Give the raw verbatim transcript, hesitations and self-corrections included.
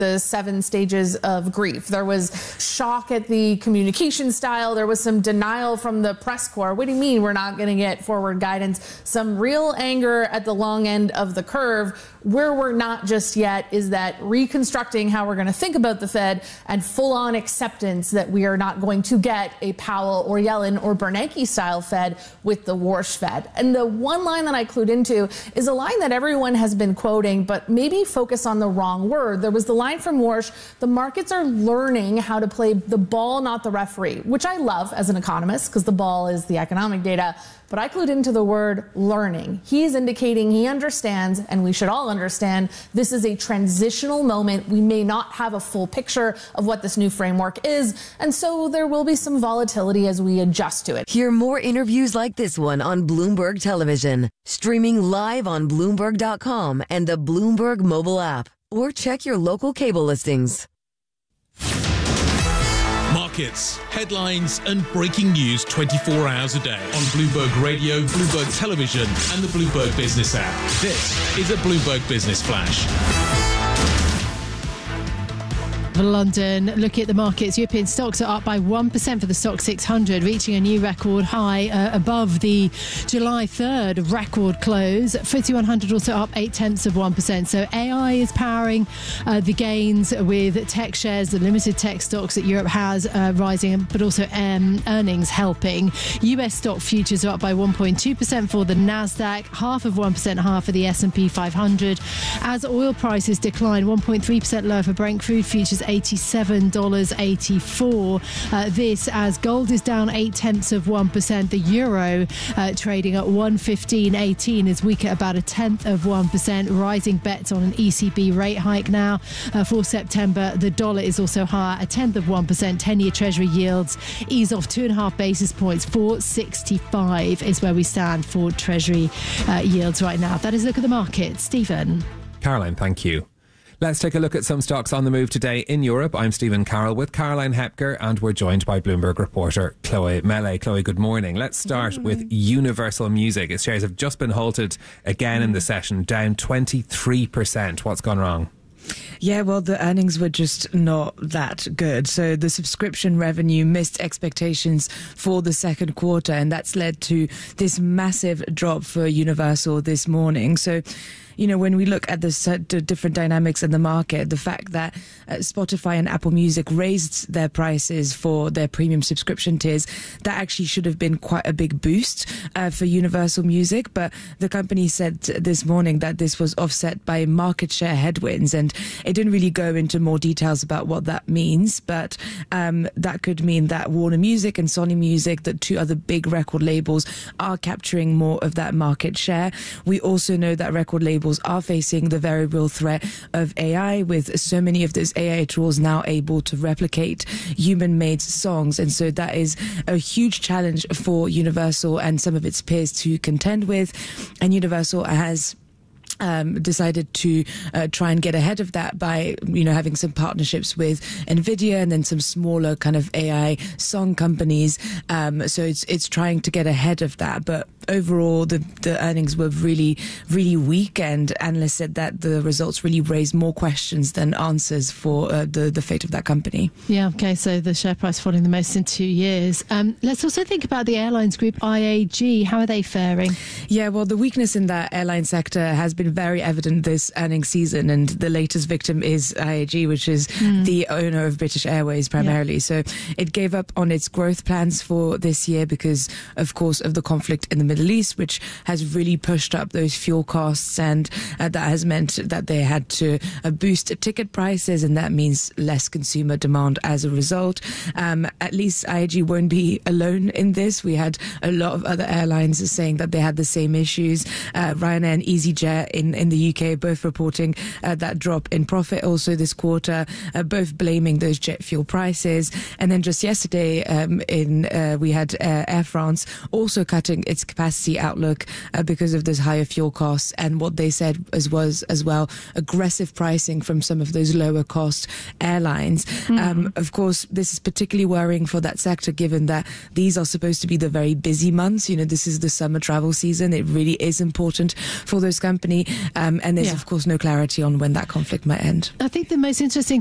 the seven stages of grief. There was shock at the communication style. There was some denial from the press corps. What do you mean we're not going to get forward guidance? Some real anger at the long end of the curve. Where we're not just yet is that reconstructing how we're going to think about the Fed and full-on acceptance that we are not going to get a Powell or Yellen or Bernanke-style Fed with the Warsh Fed. And the one line that I clued into is a line that everyone has been quoting, but maybe focus on the wrong word. There was the line from Warsh, the markets are learning how to play the ball, not the referee, which I love as an economist because the ball is the economic data. But I clued into the word learning. He is indicating he understands, and we should all understand, this is a transitional moment. We may not have a full picture of what this new framework is, and so there will be some volatility as we adjust to it. Hear more interviews like this one on Bloomberg Television, streaming live on Bloomberg dot com and the Bloomberg mobile app, or check your local cable listings. Markets, headlines and breaking news twenty-four hours a day on Bloomberg Radio, Bloomberg Television and the Bloomberg Business app. This is a Bloomberg Business Flash. London, looking at the markets, European stocks are up by one percent for the Stoxx six hundred, reaching a new record high uh, above the July third record close. F T S E one hundred also up eight tenths of one percent. So A I is powering uh, the gains with tech shares, the limited tech stocks that Europe has uh, rising, but also um, earnings helping. U S stock futures are up by one point two percent for the Nasdaq, half of one percent higher for the S and P five hundred. As oil prices decline, one point three percent lower for Brent crude futures, eighty-seven dollars and eighty-four cents. Uh, this as gold is down eight tenths of one percent. The euro uh, trading at one fifteen eighteen is weak at about a tenth of one percent. Rising bets on an E C B rate hike now uh, for September. The dollar is also higher, a tenth of one percent. ten-year Treasury yields ease off two and a half basis points. four sixty-five is where we stand for Treasury uh, yields right now. That is a look at the market. Stephen. Caroline, thank you. Let's take a look at some stocks on the move today in Europe. I'm Stephen Carroll with Caroline Hepker, and we're joined by Bloomberg reporter Chloe Mele. Chloe, good morning. Let's start with Universal Music. Its shares have just been halted again in the session, down twenty-three percent. What's gone wrong? Yeah, well, the earnings were just not that good. So the subscription revenue missed expectations for the second quarter, and that's led to this massive drop for Universal this morning. So, you know, when we look at the, the different dynamics in the market, the fact that uh, Spotify and Apple Music raised their prices for their premium subscription tiers, that actually should have been quite a big boost uh, for Universal Music. But the company said this morning that this was offset by market share headwinds, and it didn't really go into more details about what that means. But um, that could mean that Warner Music and Sony Music, the two other big record labels, are capturing more of that market share. We also know that record labels are facing the very real threat of A I, with so many of those A I tools now able to replicate human-made songs. And so that is a huge challenge for Universal and some of its peers to contend with. And Universal has Um, decided to uh, try and get ahead of that by, you know, having some partnerships with NVIDIA and then some smaller kind of A I song companies. Um, so it's it's trying to get ahead of that. But overall, the, the earnings were really, really weak, and analysts said that the results really raised more questions than answers for uh, the, the fate of that company. Yeah, okay, so the share price falling the most in two years. Um, let's also think about the airlines group, I A G. How are they faring? Yeah, well, the weakness in that airline sector has been very evident this earnings season, and the latest victim is I A G, which is mm. the owner of British Airways primarily. Yeah. So it gave up on its growth plans for this year because, of course, of the conflict in the Middle East, which has really pushed up those fuel costs, and uh, that has meant that they had to uh, boost ticket prices, and that means less consumer demand as a result. Um, at least I A G won't be alone in this. We had a lot of other airlines saying that they had the same issues. Uh, Ryanair and EasyJet in, in the U K both reporting uh, that drop in profit also this quarter, uh, both blaming those jet fuel prices. And then just yesterday um, in uh, we had uh, Air France also cutting its capacity outlook uh, because of those higher fuel costs, and what they said as was as well aggressive pricing from some of those lower cost airlines. Mm-hmm. Um, of course, this is particularly worrying for that sector, given that these are supposed to be the very busy months. You know, this is the summer travel season. It really is important for those companies. Germany, um, and there's, Yeah. of course, no clarity on when that conflict might end. I think the most interesting